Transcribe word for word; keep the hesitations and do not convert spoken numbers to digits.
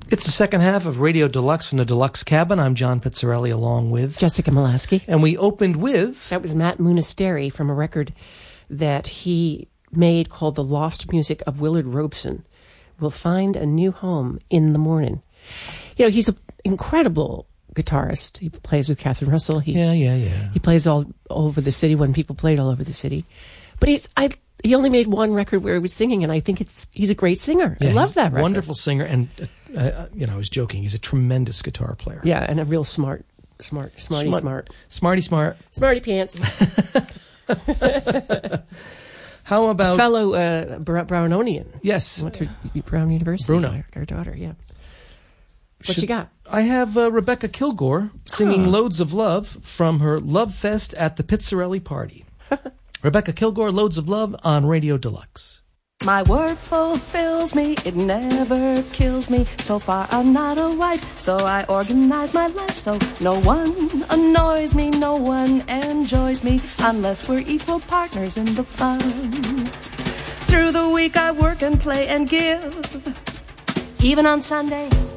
It's the second half of Radio Deluxe from the Deluxe Cabin. I'm John Pizzarelli along with Jessica Molaski. And we opened with... That was Matt Munisteri from a record that he made called The Lost Music of Willard Robeson. Will find a new home in the morning. You know, he's an incredible guitarist. He plays with Catherine Russell. He, yeah, yeah, yeah. He plays all, all over the city when people played all over the city. But he's... I. He only made one record where he was singing, and I think it's he's a great singer. Yeah, I love that record. Wonderful singer, and uh, uh, you know, I was joking. He's a tremendous guitar player. Yeah, and a real smart, smart, smarty smart, smart, smarty smart, smarty pants. How about a fellow uh, Br- Brownonian? Yes, went to Brown University. Bruno, our, our daughter. Yeah. What Should, you got? I have uh, Rebecca Kilgore singing huh. "Loads of Love" from her Love Fest at the Pizzarelli Party. Rebecca Kilgore, Loads of Love on Radio Deluxe. My work fulfills me, it never kills me. So far I'm not a wife, so I organize my life so no one annoys me, no one enjoys me, unless we're equal partners in the fun. Through the week I work and play and give, even on Sunday